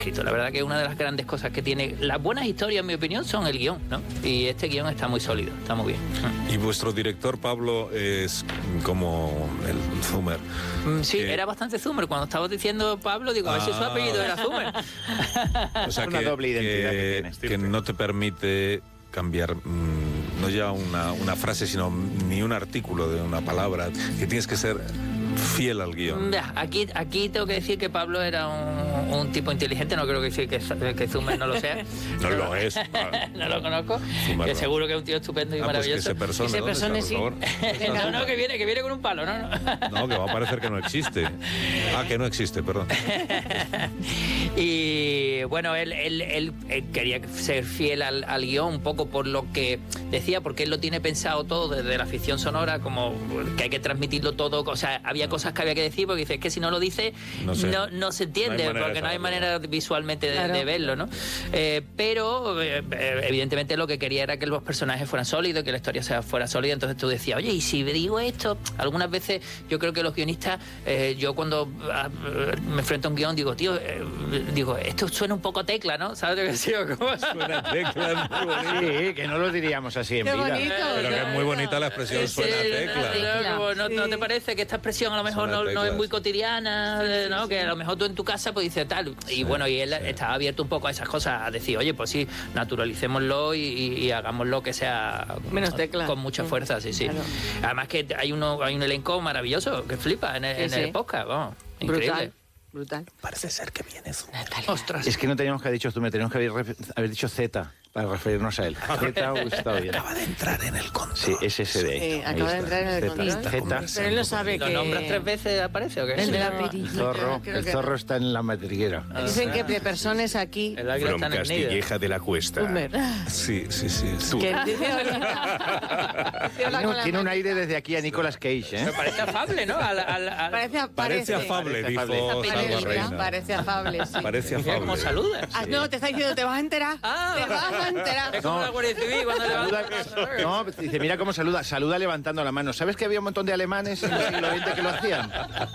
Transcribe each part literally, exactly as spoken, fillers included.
escrito. La verdad que una de las grandes cosas que tiene las buenas historias, en mi opinión, son el guión, ¿no? Y este guión está muy sólido, está muy bien. Y vuestro director, Pablo, es como el Zúmer. Sí, que... era bastante Zúmer. Cuando estabas diciendo Pablo, digo, ah. a ver si su apellido era Zúmer. O sea, una que, doble identidad que, que, tienes, que no te permite cambiar mmm, no ya una, una frase, sino ni un artículo de una palabra, que tienes que ser fiel al guión. Aquí, aquí tengo que decir que Pablo era un, un tipo inteligente, no creo que decir que, que Zúmer no lo sea. No no lo es. No lo conozco. Zúmer que no. seguro que es un tío estupendo y ah, maravilloso. Pues que se persone, y se persone está, sí. No, no, que viene, que viene con un palo, no, no. No, que va a parecer que no existe. Ah, que no existe, perdón. Y bueno, él, él, él, él quería ser fiel al, al guión, un poco por lo que decía, porque él lo tiene pensado todo desde la ficción sonora, como que hay que transmitirlo todo. O sea, había cosas que había que decir, porque dice, es que si no lo dice, no, sé. no, no se entiende, no porque no hay manera visualmente de, claro. de verlo, ¿no? Eh, pero, eh, evidentemente, lo que quería era que los personajes fueran sólidos, que la historia sea, fuera sólida. Entonces tú decías, oye, ¿y si digo esto? Algunas veces yo creo que los guionistas, eh, yo cuando ah, me enfrento a un guión, digo, tío, eh, digo, esto suena un poco Tecla, ¿no? ¿Sabes lo que digo? ¿Cómo? Suena Tecla, muy bonito. Sí, que no lo diríamos así en Qué vida. Bonito, pero que es muy bonita la expresión, sí, suena sí, Tecla. Tecla. Como, ¿no, sí. ¿No te parece que esta expresión a lo mejor no, no es muy cotidiana? Sí, ¿no? Sí, que a lo mejor tú en tu casa pues dices tal. Y sí, bueno, y él sí. estaba abierto un poco a esas cosas, a decir, oye, pues sí, naturalicémoslo y, y, y hagámoslo que sea menos Tecla. Con mucha fuerza, sí, sí. Claro. Además que hay, uno, hay un elenco maravilloso que flipa en el, sí, en el sí. podcast, vamos, increíble. Brutal. Brutal. Parece ser que viene su Ostras. Es que no teníamos que haber dicho tú, me teníamos que haber, haber dicho Z para referirnos a él. Z ha gustado bien. Acaba de entrar en el control. Sí, es ese de ahí. Sí, acaba de entrar en el control. Z. Pero él lo sabe ¿Lo que... nombras tres veces aparece o qué? El de la El zorro, el zorro está en la madriguera. Dicen que de personas aquí... El águila está en el nido. Castilleja de la Cuesta. Sí, sí, sí. sí. Que dice tiene, tiene un aire desde aquí a Nicolas Cage, ¿eh? Me parece afable, ¿no? Al, al, al... Parece, parece, parece afable, dijo Salva Reina. Parece afable, sí. Parece afable. ¿Cómo saludas? Ah, no, te está diciendo, te vas a enterar. Ah, te vas a enterar. Es como no. la Guardia Civil cuando saluda, levanta. No, dice, mira cómo saluda. Saluda levantando la mano. ¿Sabes que había un montón de alemanes en el siglo veinte que lo hacían?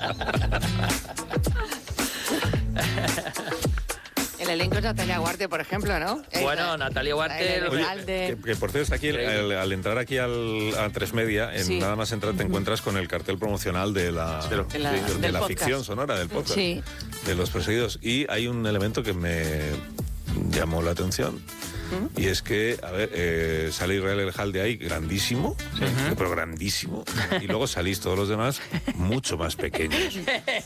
El elenco es Natalia Huarte, por ejemplo, ¿no? Bueno, Esa, Natalia Huarte... Oye, que, que por cierto, está aquí, al, al entrar aquí al, a tres media, en sí. nada más entrar te encuentras con el cartel promocional de la, de, de la, de, de la ficción sonora del podcast, sí. de Los Perseguidos. Y hay un elemento que me llamó la atención. ¿Mm? Y es que, a ver, eh, sale Israel El de ahí, grandísimo, sí. uh-huh. pero grandísimo, y luego salís todos los demás mucho más pequeños.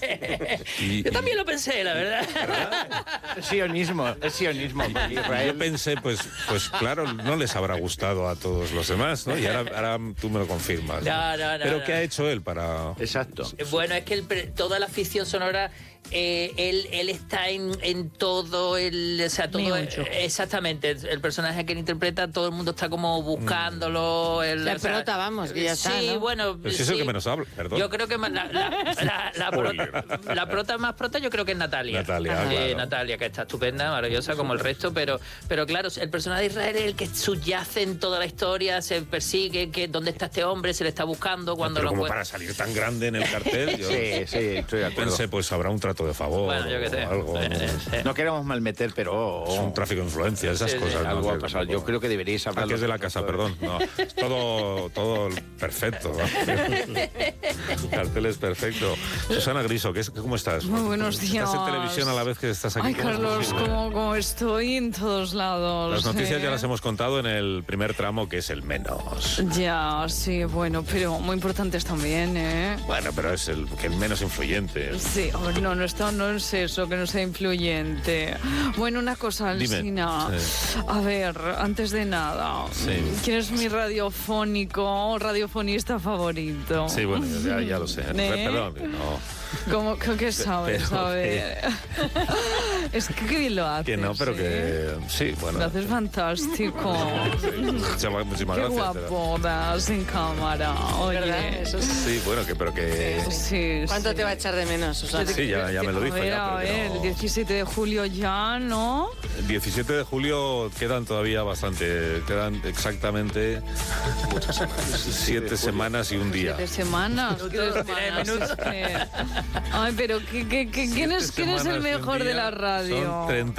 Y, Yo también y... lo pensé, la verdad. ¿verdad? Es sionismo, es sionismo. Israel. Yo pensé, pues, pues claro, no les habrá gustado a todos los demás, ¿no? Y ahora, ahora tú me lo confirmas. No, no, no. Pero no. ¿qué ha hecho él para...? Exacto. Bueno, es que el, toda la ficción sonora... Eh, él, él está en, en todo el, o sea, todo el, exactamente el, el personaje que él interpreta, todo el mundo está como buscándolo. El, la o sea, prota, vamos, que ya sí, está, ¿no? bueno, pero si sí, es el que menos habla, perdón. Yo creo que la, la, la, la, prota, la prota más prota yo creo que es Natalia. Natalia, eh, claro. Natalia, que está estupenda, maravillosa como el resto, pero, pero claro, el personaje de Israel es el que subyace en toda la historia, se persigue, que dónde está este hombre, se le está buscando cuando pero lo como puede... para salir tan grande en el cartel. Yo, sí, sí, estoy de acuerdo. Pensé, pues habrá un trato de favor. Bueno, yo qué sé. Algo, sí, sí. No queremos malmeter, pero... Es un tráfico de influencia, esas sí, cosas. sí, ¿no? Algo ha pasado. Yo creo que deberíais hablar... Aquí es de la casa, perdón. No, es todo, todo perfecto. El cartel es perfecto. Susana Griso, ¿qué es, ¿cómo estás? Muy buenos días. ¿Estás en televisión a la vez que estás aquí? Ay, Carlos, como, como estoy en todos lados. Las noticias ¿eh? ya las hemos contado en el primer tramo, que es el menos. Ya, sí, bueno, pero muy importantes también, ¿eh? Bueno, pero es el, que el menos influyente. Sí, oh, no, no, esto no es eso, que no sea influyente. Bueno, una cosa, Alsina. Sí. A ver, antes de nada, sí. ¿quién es mi radiofónico o radiofonista favorito? Sí, bueno, ya, ya lo sé. ¿Eh? Perdón, no. ¿Cómo que sabes? Pero, a ver. Que... es que qué bien lo haces. Que no, pero que... Sí, bueno. Lo haces fantástico. Sí, muchísimas qué gracias. guapo das en cámara. Oye. Eso sí. Sí, bueno, que pero que... Sí, sí, ¿Cuánto sí. te va a echar de menos, Susana? Sí, ya, ya me lo dijo. A ver, ya, a ver, no... el diecisiete de julio ya, ¿no? El diecisiete de julio quedan todavía bastante, quedan exactamente siete semanas y un día. Siete semanas, tres semanas. Es que... Ay, pero ¿qué, qué, qué, ¿quién, es, ¿quién es el mejor de la radio? Son treinta